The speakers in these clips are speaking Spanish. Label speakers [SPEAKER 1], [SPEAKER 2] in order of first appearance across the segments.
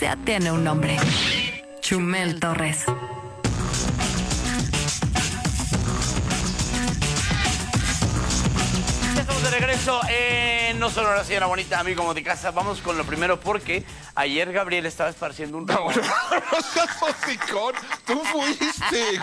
[SPEAKER 1] sea tiene un nombre. Chumel Torres.
[SPEAKER 2] Ya estamos de regreso en No Solo la Señora Bonita, amigo de casa. Vamos con lo primero porque ayer Gabriel estaba esparciendo un rumor.
[SPEAKER 3] No seas hocicón. Tú fuiste.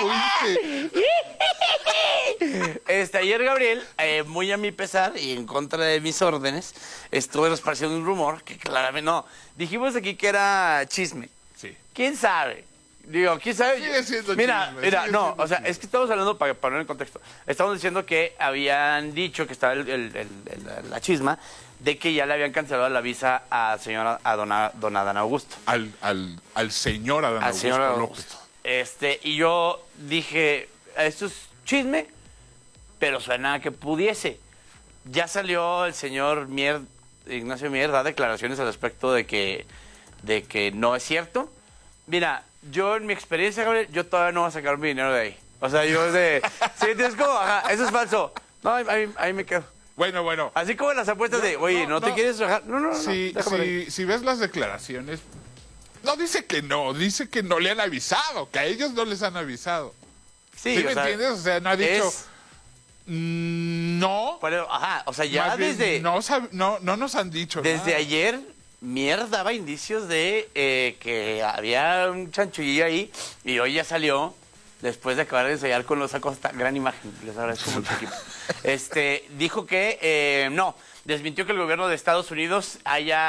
[SPEAKER 2] Ayer Gabriel, muy a mi pesar y en contra de mis órdenes, estuve esparciendo un rumor que claramente no. Dijimos aquí que era chisme.
[SPEAKER 3] Sí.
[SPEAKER 2] ¿Quién sabe? Digo, ¿quién sabe?
[SPEAKER 3] Sigue siendo
[SPEAKER 2] Mira,
[SPEAKER 3] chisme,
[SPEAKER 2] mira,
[SPEAKER 3] sigue
[SPEAKER 2] no,
[SPEAKER 3] siendo
[SPEAKER 2] o sea,
[SPEAKER 3] chisme.
[SPEAKER 2] es que estamos hablando para poner en contexto. Estamos diciendo que habían dicho que estaba la chisma de que ya le habían cancelado la visa a don Adán Augusto.
[SPEAKER 3] Al señor Adán
[SPEAKER 2] Al
[SPEAKER 3] Augusto
[SPEAKER 2] señor Adán
[SPEAKER 3] López.
[SPEAKER 2] Augusto. Y yo dije, esto es chisme, pero suena a que pudiese. Ya salió el señor Ignacio Mier, da declaraciones al respecto de que no es cierto. Mira, yo en mi experiencia, Gabriel, yo todavía no voy a sacar mi dinero de ahí. O sea, yo ¿sí entiendes cómo? Ajá, eso es falso. No, ahí me quedo.
[SPEAKER 3] Bueno.
[SPEAKER 2] Así como las apuestas de, oye, ¿no te quieres rajar? No, déjame ahí.
[SPEAKER 3] Si ves las declaraciones, no dice que no le han avisado, que a ellos no les han avisado.
[SPEAKER 2] Sí,
[SPEAKER 3] ¿Sí me entiendes? O sea, no ha dicho... No.
[SPEAKER 2] Pero, ajá, o sea, ya
[SPEAKER 3] Más bien,
[SPEAKER 2] desde...
[SPEAKER 3] no nos han dicho
[SPEAKER 2] Desde
[SPEAKER 3] nada.
[SPEAKER 2] ayer, Mier daba indicios de que había un chanchullillo ahí y hoy ya salió, después de acabar de ensayar con los sacos, gran imagen, les agradezco mucho, equipo. Dijo que no, desmintió que el gobierno de Estados Unidos haya